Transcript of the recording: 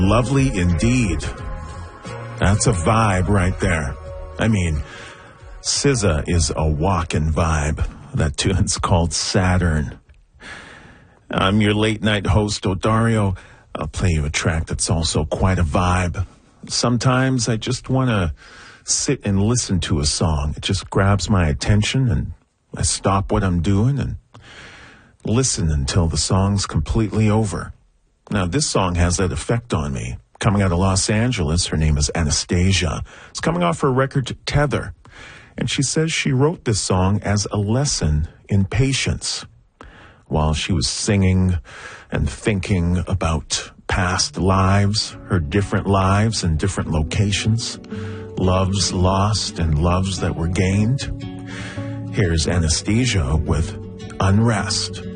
Lovely indeed. That's a vibe right there. I mean, SZA is a walking vibe. That tune's called Saturn. I'm your late night host, Odario. I'll play you a track that's also quite a vibe. Sometimes I just want to sit and listen to a song. It just grabs my attention and I stop what I'm doing and listen until the song's completely over. Now, this song has that effect on me. Coming out of Los Angeles, her name is Anastasia. It's coming off her record Tether. And she says she wrote this song as a lesson in patience while she was singing and thinking about past lives, her different lives in different locations, loves lost and loves that were gained. Here's Anastasia with Unrest.